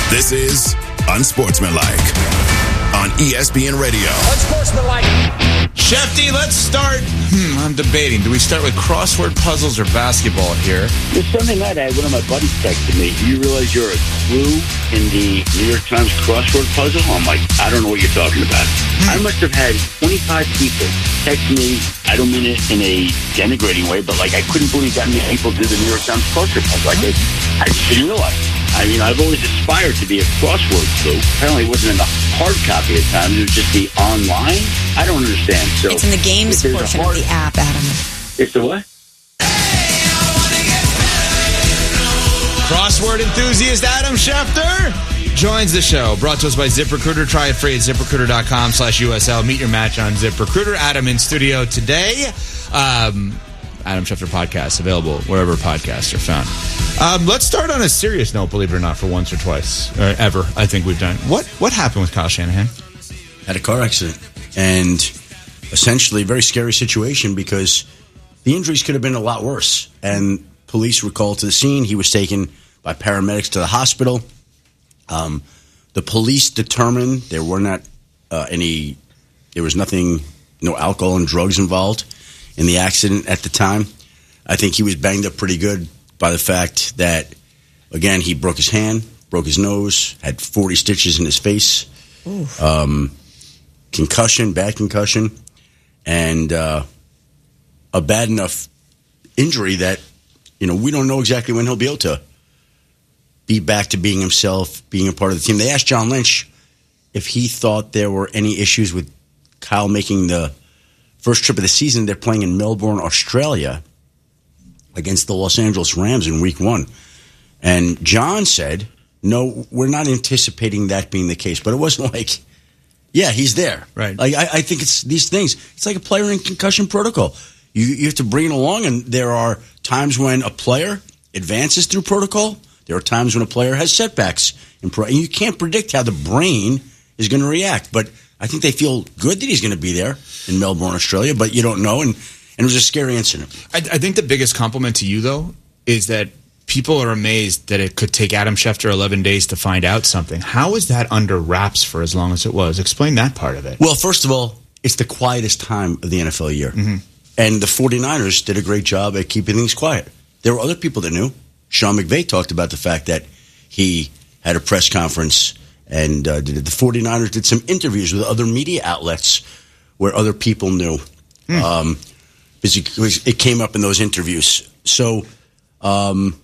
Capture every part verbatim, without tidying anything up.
This is Unsportsmanlike on E S P N Radio. Unsportsmanlike. Shefty, let's start. Hmm, I'm debating. Do we start with crossword puzzles or basketball here? This Sunday night, I had one of my buddies texted me, "Do you realize you're a clue in the New York Times crossword puzzle?" I'm like, I don't know what you're talking about. Hmm. I must have had twenty-five people text me. I don't mean it in a denigrating way, but like I couldn't believe that many people did the New York Times crossword puzzle. Like, I, I just didn't realize. I mean, I've always aspired to be a crossword clue. Apparently, it wasn't in the hard copy at times. It was just the online. I don't understand. So it's in the games portion hard, of the app, Adam. It's the what? Crossword enthusiast Adam Schefter joins the show. Brought to us by ZipRecruiter. Try it free at ZipRecruiter.com slash USL. Meet your match on ZipRecruiter. Adam in studio today. Um... Adam Schefter podcast, available wherever podcasts are found. Um, let's start on a serious note, believe it or not, for once or twice, or ever, I think we've done. What what happened with Kyle Shanahan? Had a car accident, and essentially a very scary situation because the injuries could have been a lot worse. And police were called to the scene. He was taken by paramedics to the hospital. Um, the police determined there were not uh, any, there was nothing, no alcohol and drugs involved in the accident at the time. I think he was banged up pretty good by the fact that, again, he broke his hand, broke his nose, had forty stitches in his face, um, concussion, bad concussion, and uh, a bad enough injury that, you know, we don't know exactly when he'll be able to be back to being himself, being a part of the team. They asked John Lynch if he thought there were any issues with Kyle making the first trip of the season. They're playing in Melbourne, Australia, against the Los Angeles Rams in week one. And John said, no, we're not anticipating that being the case. But it wasn't like, yeah, he's there. Right. Like, I, I think it's these things. It's like a player in concussion protocol. You, you have to bring it along, and there are times when a player advances through protocol. There are times when a player has setbacks. In pro- and you can't predict how the brain is going to react. But I think they feel good that he's going to be there in Melbourne, Australia, but you don't know, and, and it was a scary incident. I, I think the biggest compliment to you, though, is that people are amazed that it could take Adam Schefter eleven days to find out something. How is that under wraps for as long as it was? Explain that part of it. Well, first of all, it's the quietest time of the N F L year, mm-hmm. and the 49ers did a great job at keeping things quiet. There were other people that knew. Sean McVay talked about the fact that he had a press conference, and uh, the 49ers did some interviews with other media outlets where other people knew. Mm. Um, because it came up in those interviews. So, um,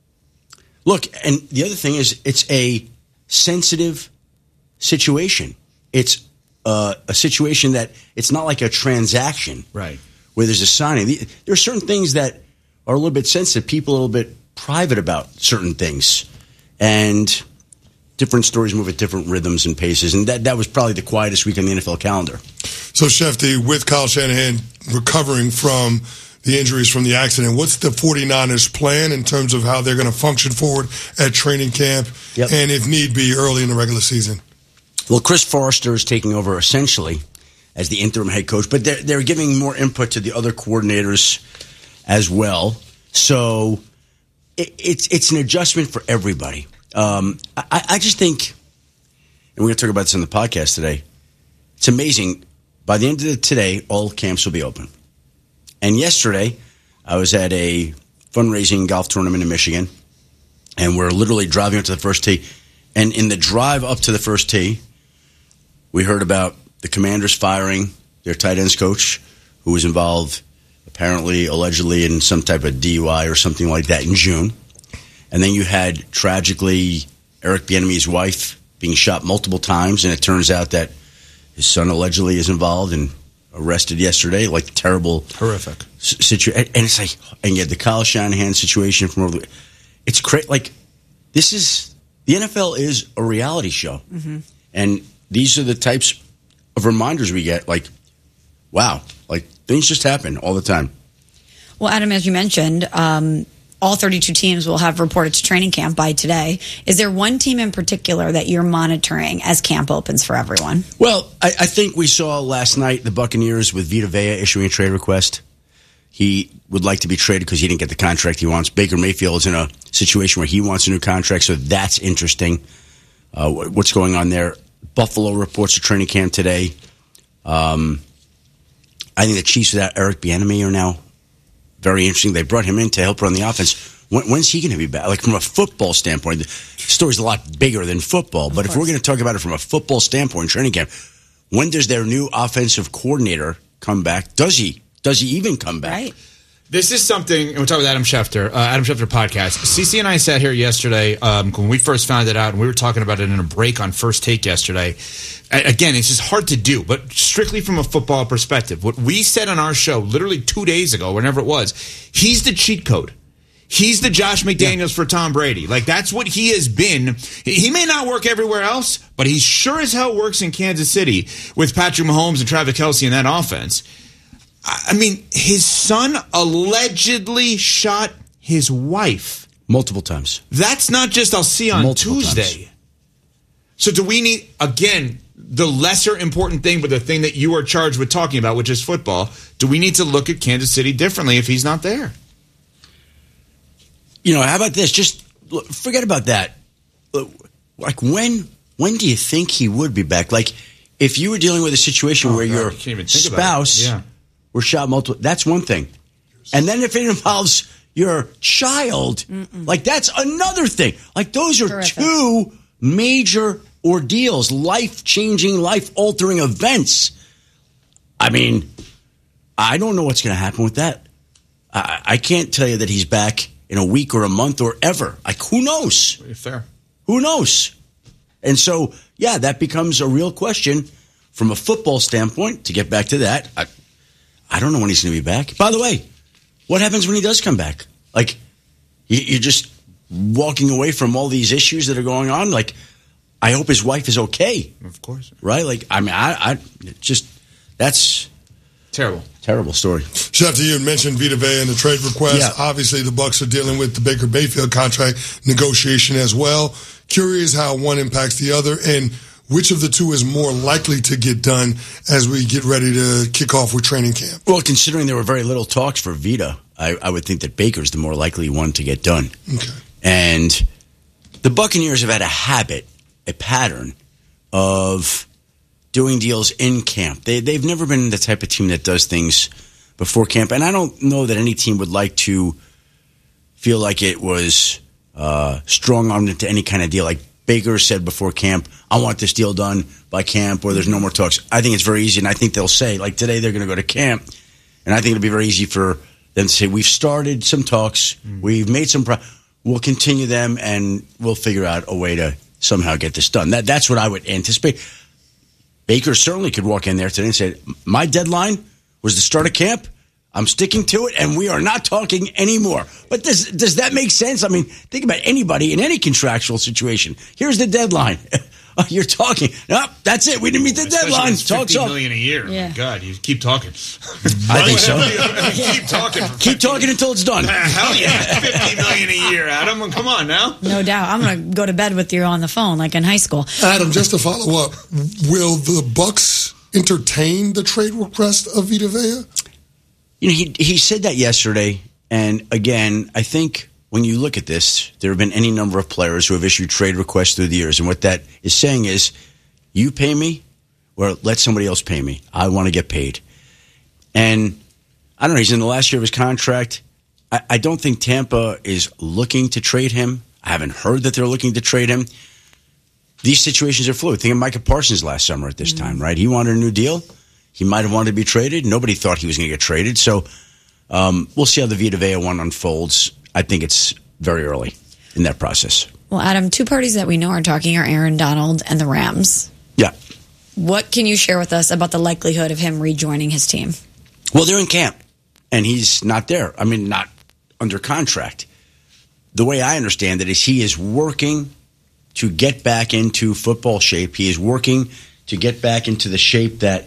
look, and the other thing is it's a sensitive situation. It's uh, a situation that it's not like a transaction. Right. Where there's a signing. There are certain things that are a little bit sensitive. People are a little bit private about certain things. And different stories move at different rhythms and paces, and that, that was probably the quietest week on the N F L calendar. So, Shefty, with Kyle Shanahan recovering from the injuries from the accident, what's the 49ers plan in terms of how they're going to function forward at training camp yep. and, if need be, early in the regular season? Well, Chris Forrester is taking over essentially as the interim head coach, but they're, they're giving more input to the other coordinators as well. So it, it's it's an adjustment for everybody. Um, I, I just think, and we're going to talk about this on the podcast today, it's amazing. By the end of the, today, all camps will be open. And yesterday, I was at a fundraising golf tournament in Michigan, and we're literally driving up to the first tee. And in the drive up to the first tee, we heard about the Commanders firing their tight ends coach, who was involved, apparently, allegedly, in some type of D U I or something like that in June. And then you had, tragically, Eric Bieniemy's wife being shot multiple times, and it turns out that his son allegedly is involved and arrested yesterday. Like, terrible. Horrific. Situation. And it's like, and you had the Kyle Shanahan situation from over the, it's crazy. Like, this is, the N F L is a reality show. Mm-hmm. And these are the types of reminders we get, like, wow, like, things just happen all the time. Well, Adam, as you mentioned, um, all thirty-two teams will have reported to training camp by today. Is there one team in particular that you're monitoring as camp opens for everyone? Well, I, I think we saw last night the Buccaneers with Vita Vea issuing a trade request. He would like to be traded because he didn't get the contract he wants. Baker Mayfield is in a situation where he wants a new contract, so that's interesting. uh, what's going on there. Buffalo reports a training camp today. Um, I think the Chiefs without Eric Bieniemy are now very interesting. They brought him in to help run the offense. When, when's he going to be back? Like from a football standpoint, the story's a lot bigger than football. But if we're going to talk about it from a football standpoint, training camp, when does their new offensive coordinator come back? Does he? Does he even come back? Right. This is something, and we're talking with Adam Schefter, uh, Adam Schefter podcast. Cece and I sat here yesterday um, when we first found it out, and we were talking about it in a break on First Take yesterday. A- again, it's just hard to do, but strictly from a football perspective. What we said on our show literally two days ago, whenever it was, he's the cheat code. He's the Josh McDaniels yeah. for Tom Brady. Like, that's what he has been. He may not work everywhere else, but he sure as hell works in Kansas City with Patrick Mahomes and Travis Kelce in that offense. I mean, his son allegedly shot his wife. Multiple times. That's not just I'll see on Multiple Tuesday. Times. So do we need, again, the lesser important thing, but the thing that you are charged with talking about, which is football, do we need to look at Kansas City differently if he's not there? You know, how about this? Just look, forget about that. Like, when when do you think he would be back? Like, if you were dealing with a situation oh, where God, your you spouse yeah. were shot multiple, that's one thing. And then if it involves your child, Mm-mm. like, that's another thing. Like, those are Terrific. two major ordeals, life-changing, life-altering events. I mean, I don't know what's going to happen with that. I, I can't tell you that he's back in a week or a month or ever. Like, who knows? Fair. Who knows? And so, yeah, that becomes a real question from a football standpoint. To get back to that, I, I don't know when he's going to be back. By the way, what happens when he does come back? Like, you, you're just walking away from all these issues that are going on. Like, I hope his wife is okay. Of course. Right? Like, I mean, I, I just, that's terrible. Terrible story. Schefter, you had mentioned Vita Vea and the trade request. Yeah. Obviously, the Bucs are dealing with the Baker Mayfield contract negotiation as well. Curious how one impacts the other and which of the two is more likely to get done as we get ready to kick off with training camp. Well, considering there were very little talks for Vita, I, I would think that Baker's the more likely one to get done. Okay. And the Buccaneers have had a habit, a pattern of doing deals in camp. They, they've never been the type of team that does things before camp. And I don't know that any team would like to feel like it was uh, strong-armed into any kind of deal. Like Baker said before camp, I want this deal done by camp or there's no more talks. I think it's very easy, and I think they'll say, like today they're going to go to camp, and I think it'll be very easy for them to say, we've started some talks, mm. we've made some pro- we'll continue them, and we'll figure out a way to somehow get this done. That That's what I would anticipate. Baker certainly could walk in there today and say, my deadline was the start of camp. I'm sticking to it, and we are not talking anymore. But does does that make sense? I mean, think about anybody in any contractual situation. Here's the deadline. You're talking. Nope, that's it. We didn't meet the Especially deadline. Talk's Talk's fifty million a year. Yeah. My God, you keep talking. I think so. keep talking. For Keep talking until it's done. Hell yeah, fifty million a year, Adam. Come on now. No doubt. I'm going to go to bed with you on the phone like in high school. Adam, just to follow up, will the Bucs entertain the trade request of Vita Vea? You know, he he said that yesterday, and again, I think when you look at this, there have been any number of players who have issued trade requests through the years, and what that is saying is, you pay me, or let somebody else pay me. I want to get paid. And I don't know, he's in the last year of his contract. I, I don't think Tampa is looking to trade him. I haven't heard that they're looking to trade him. These situations are fluid. Think of Micah Parsons last summer at this mm-hmm. time, right? He wanted a new deal. He might have wanted to be traded. Nobody thought he was going to get traded. So um, we'll see how the Vita Vea one unfolds. I think it's very early in that process. Well, Adam, two parties that we know are talking are Aaron Donald and the Rams. Yeah. What can you share with us about the likelihood of him rejoining his team? Well, they're in camp, and he's not there. I mean, not under contract. The way I understand it is he is working to get back into football shape. He is working to get back into the shape that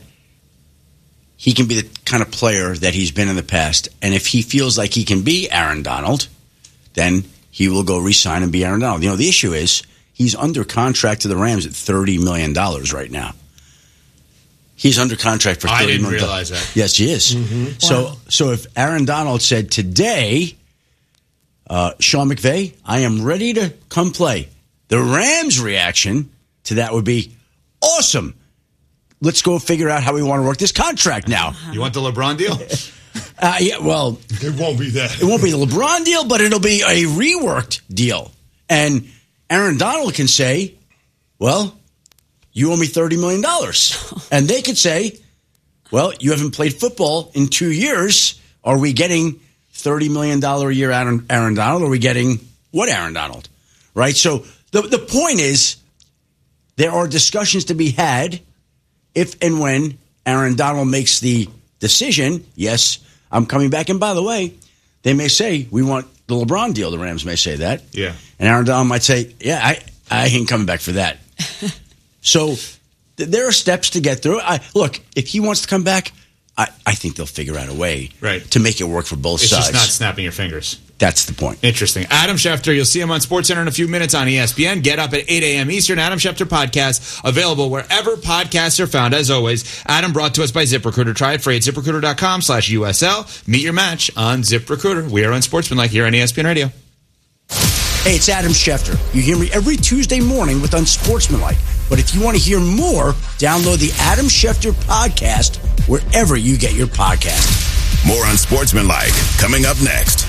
he can be the kind of player that he's been in the past. And if he feels like he can be Aaron Donald, then he will go re-sign and be Aaron Donald. You know, the issue is he's under contract to the Rams at thirty million dollars right now. He's under contract for thirty million dollars. I didn't realize that. Yes, he is. Mm-hmm. So, wow. so if Aaron Donald said today, uh, Sean McVay, I am ready to come play. The Rams' reaction to that would be awesome. Let's go figure out how we want to work this contract now. You want the LeBron deal? Uh, yeah, well, it won't be that. It won't be the LeBron deal, but it'll be a reworked deal. And Aaron Donald can say, well, you owe me thirty million dollars. And they could say, well, you haven't played football in two years. Are we getting thirty million dollars a year Aaron, Aaron Donald? Or are we getting what Aaron Donald? Right? So the, the point is, there are discussions to be had if and when Aaron Donald makes the decision, yes, I'm coming back. And by the way, they may say, we want the LeBron deal. The Rams may say that. Yeah. And Aaron Donald might say, yeah, I, I ain't coming back for that. So th- there are steps to get through. I, look, if he wants to come back, I, I think they'll figure out a way right. to make it work for both it's sides. It's just not snapping your fingers. That's the point. Interesting. Adam Schefter, you'll see him on SportsCenter in a few minutes on E S P N. Get up at eight a.m. Eastern. Adam Schefter podcast, available wherever podcasts are found. As always, Adam brought to us by ZipRecruiter. Try it free at ZipRecruiter.com slash USL. Meet your match on ZipRecruiter. We are on Sportsmanlike here on E S P N Radio. Hey, it's Adam Schefter. You hear me every Tuesday morning with Unsportsmanlike. But if you want to hear more, download the Adam Schefter podcast wherever you get your podcast. More Unsportsmanlike coming up next.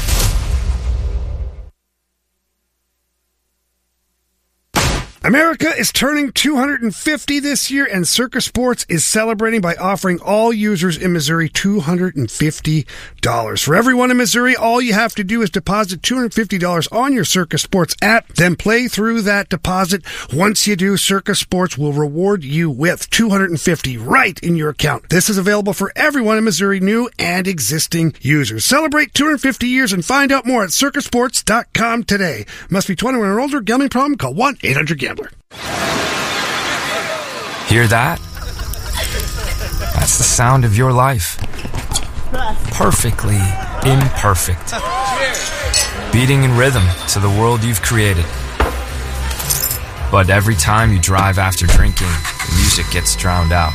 America is turning two hundred fifty this year, and Circa Sports is celebrating by offering all users in Missouri two hundred fifty dollars. For everyone in Missouri, all you have to do is deposit two hundred fifty dollars on your Circa Sports app, then play through that deposit. Once you do, Circa Sports will reward you with two hundred fifty dollars right in your account. This is available for everyone in Missouri, new and existing users. Celebrate two hundred fifty years and find out more at circa sports dot com today. Must be twenty-one or older. Gambling problem? Call one eight hundred gambler. Hear that? That's the sound of your life. Perfectly imperfect. Beating in rhythm to the world you've created. But every time you drive after drinking, the music gets drowned out.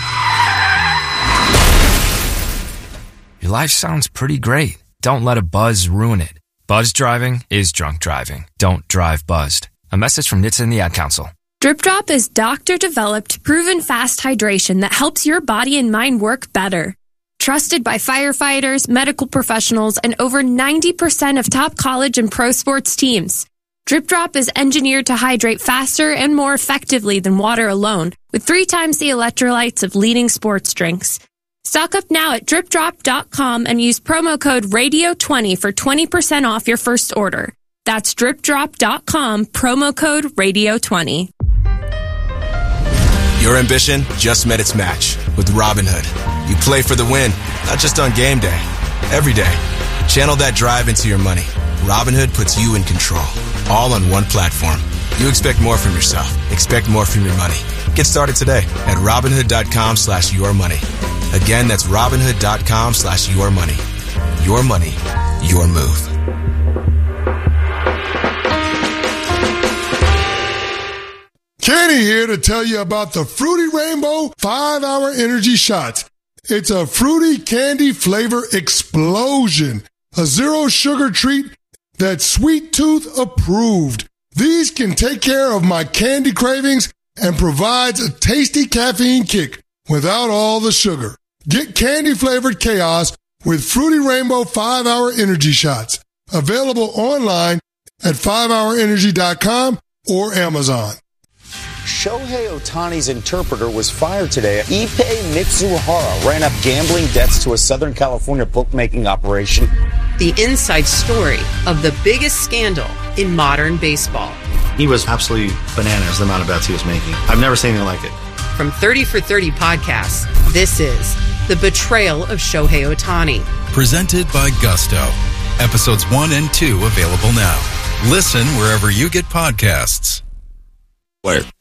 Your life sounds pretty great. Don't let a buzz ruin it. Buzz driving is drunk driving. Don't drive buzzed. A message from N H T S A and the Ad Council. Drip Drop is doctor-developed, proven fast hydration that helps your body and mind work better. Trusted by firefighters, medical professionals, and over ninety percent of top college and pro sports teams. Drip Drop is engineered to hydrate faster and more effectively than water alone, with three times the electrolytes of leading sports drinks. Stock up now at drip drop dot com and use promo code radio twenty for twenty percent off your first order. That's drip drop dot com, promo code radio twenty. Your ambition just met its match with Robinhood. You play for the win, not just on game day, every day. Channel that drive into your money. Robinhood puts you in control, all on one platform. You expect more from yourself. Expect more from your money. Get started today at robinhood dot com slash your money. Again, that's robinhood dot com slash your money. Your money, your move. Kenny here to tell you about the Fruity Rainbow five hour Energy Shots. It's a fruity candy flavor explosion. A zero sugar treat that's Sweet Tooth approved. These can take care of my candy cravings and provides a tasty caffeine kick without all the sugar. Get candy flavored chaos with Fruity Rainbow five hour Energy Shots. Available online at five hour energy dot com or Amazon. Shohei Ohtani's interpreter was fired today. Ippei Mitsuhara ran up gambling debts to a Southern California bookmaking operation. The inside story of the biggest scandal in modern baseball. He was absolutely bananas, the amount of bets he was making. I've never seen anything like it. From thirty for thirty podcasts, this is The Betrayal of Shohei Ohtani. Presented by Gusto. Episodes one and two available now. Listen wherever you get podcasts. Where?